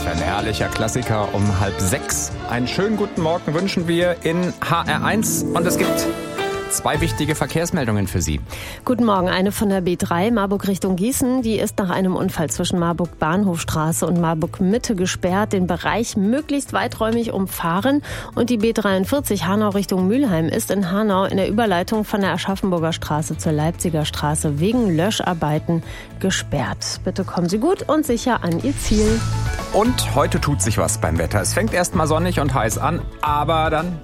Was für ein herrlicher Klassiker um 5:30. Einen schönen guten Morgen wünschen wir in HR1 und es gibt 2 wichtige Verkehrsmeldungen für Sie. Guten Morgen, eine von der B3 Marburg Richtung Gießen. Die ist nach einem Unfall zwischen Marburg Bahnhofstraße und Marburg Mitte gesperrt. Den Bereich möglichst weiträumig umfahren. Und die B43 Hanau Richtung Mülheim ist in Hanau in der Überleitung von der Aschaffenburger Straße zur Leipziger Straße wegen Löscharbeiten gesperrt. Bitte kommen Sie gut und sicher an Ihr Ziel. Und heute tut sich was beim Wetter. Es fängt erst mal sonnig und heiß an, aber dann...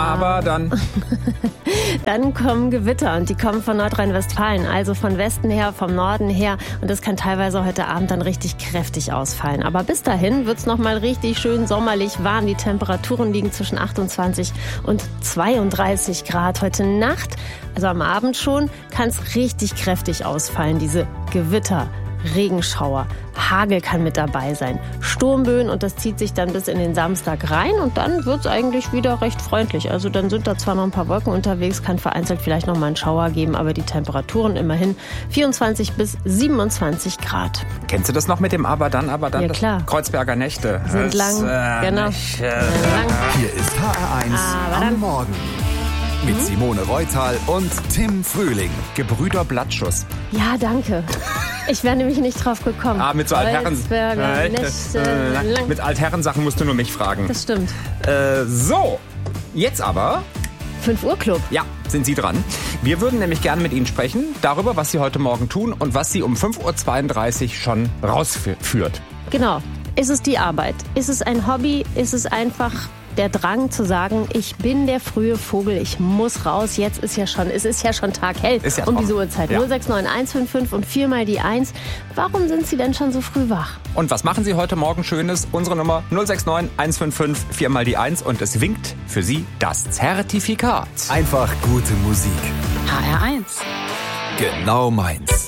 Dann kommen Gewitter und die kommen von Nordrhein-Westfalen, also von Westen her, vom Norden her. Und das kann teilweise heute Abend dann richtig kräftig ausfallen. Aber bis dahin wird's noch mal richtig schön sommerlich warm. Die Temperaturen liegen zwischen 28 und 32 Grad. Heute Nacht, also am Abend schon, kann es richtig kräftig ausfallen, diese Gewitter. Regenschauer, Hagel kann mit dabei sein, Sturmböen und das zieht sich dann bis in den Samstag rein und dann wird es eigentlich wieder recht freundlich. Also dann sind da zwar noch ein paar Wolken unterwegs, kann vereinzelt vielleicht noch mal einen Schauer geben, aber die Temperaturen immerhin 24 bis 27 Grad. Kennst du das noch mit dem Aber dann? Ja, klar. Kreuzberger Nächte. Sind lang, genau. Hier ist HR1 am Morgen. Mit Simone Reutal und Tim Frühling. Gebrüder Blattschuss. Ja, danke. Ich wäre nämlich nicht drauf gekommen. Mit so Altherren. Kreuzberger Nächte lang. Mit Altherrensachen musst du nur mich fragen. Das stimmt. So, jetzt aber... 5 Uhr Club. Ja, sind Sie dran. Wir würden nämlich gerne mit Ihnen sprechen darüber, was Sie heute Morgen tun und was Sie um 5:32 Uhr schon rausführt. Genau. Ist es die Arbeit? Ist es ein Hobby? Ist es einfach der Drang zu sagen, ich bin der frühe Vogel, ich muss raus, es ist ja schon taghell um diese Uhrzeit. Ja. 069 155 und 4 mal die 1. Warum sind Sie denn schon so früh wach? Und was machen Sie heute Morgen Schönes? Unsere Nummer 069 155 4 mal die 1 und es winkt für Sie das Zertifikat. Einfach gute Musik. HR1. Genau meins.